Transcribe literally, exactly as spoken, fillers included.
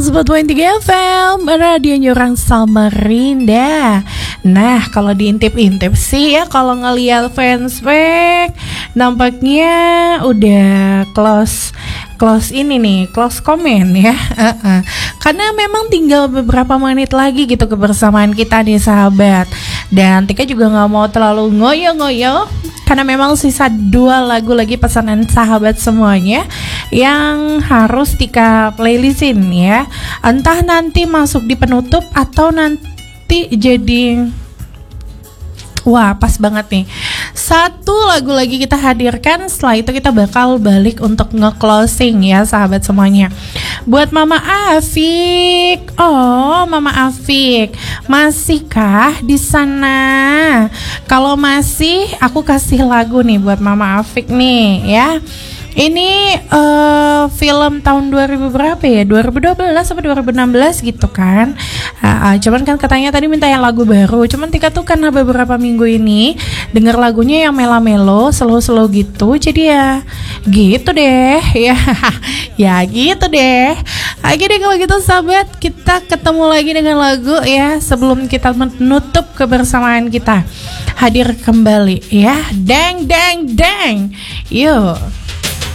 seratus empat koma tiga F M, radionya orang Samarinda. Nah, kalau diintip-intip sih ya, kalau ngeliat fanspage nampaknya udah close close ini nih, close comment ya. Uh-uh. Karena memang tinggal beberapa menit lagi gitu kebersamaan kita nih sahabat. Dan Tika juga gak mau terlalu ngoyo-ngoyo, karena memang sisa dua lagu lagi pesanan sahabat semuanya yang harus Tika playlistin ya. Entah nanti masuk di penutup atau nanti jadi, wah pas banget nih, satu lagu lagi kita hadirkan. Setelah itu kita bakal balik untuk nge-closing ya sahabat semuanya. Buat Mama Afik, oh Mama Afik, masihkah di sana? Kalau masih, aku kasih lagu nih buat Mama Afik nih ya. Ini uh, film tahun dua ribu berapa ya? dua ribu dua belas sampai dua ribu enam belas gitu kan. Uh, uh, cuman kan katanya tadi minta yang lagu baru. Cuman Tika tuh karena beberapa minggu ini denger lagunya yang melo-melo, slow-slow gitu. Jadi ya gitu deh. Ya, ya gitu deh. Oke deh kalau gitu sahabat, kita ketemu lagi dengan lagu ya sebelum kita menutup kebersamaan kita. Hadir kembali ya. Dang dang dang. Yuk.